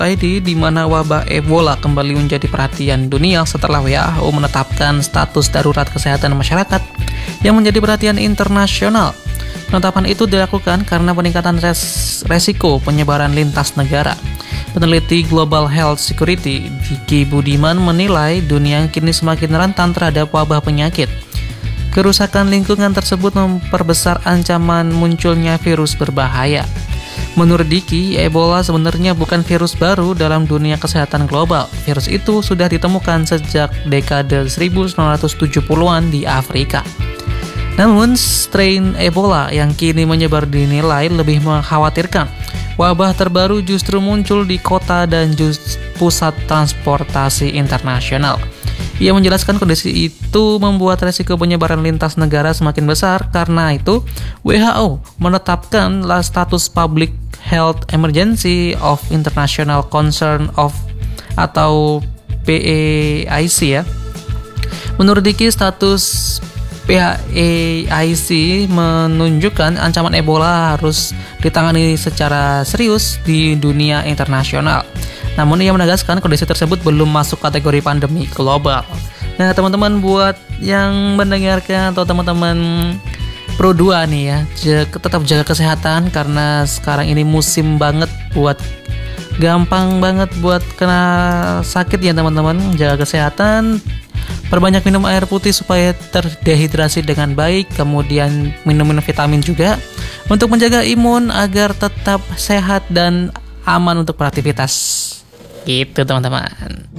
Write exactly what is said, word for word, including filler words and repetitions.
I D di mana wabah Ebola kembali menjadi perhatian dunia setelah W H O menetapkan status darurat kesehatan masyarakat yang menjadi perhatian internasional. Penetapan itu dilakukan karena peningkatan res resiko penyebaran lintas negara. Peneliti Global Health Security, Diki Budiman, menilai dunia kini semakin rentan terhadap wabah penyakit. Kerusakan lingkungan tersebut memperbesar ancaman munculnya virus berbahaya. Menurut Diki, Ebola sebenarnya bukan virus baru dalam dunia kesehatan global. Virus itu sudah ditemukan sejak dekade seribu sembilan ratus tujuh puluhan di Afrika. Namun, strain Ebola yang kini menyebar dinilai lebih mengkhawatirkan. Wabah terbaru justru muncul di kota dan just pusat transportasi internasional. Ia menjelaskan kondisi itu membuat resiko penyebaran lintas negara semakin besar. Karena itu, W H O menetapkan status Public Health Emergency of International Concern of atau P E I C ya. Menurut Diki, status P E I C menunjukkan ancaman Ebola harus ditangani secara serius di dunia internasional. Namun ia menegaskan kondisi tersebut belum masuk kategori pandemi global. Nah, teman-teman buat yang mendengarkan atau teman-teman Pro dua nih ya, jaga, tetap jaga kesehatan karena sekarang ini musim banget buat gampang banget buat kena sakit ya teman-teman. Jaga kesehatan, perbanyak minum air putih supaya terdehidrasi dengan baik, kemudian minum-minum vitamin juga untuk menjaga imun agar tetap sehat dan aman untuk beraktivitas. Gitu teman-teman.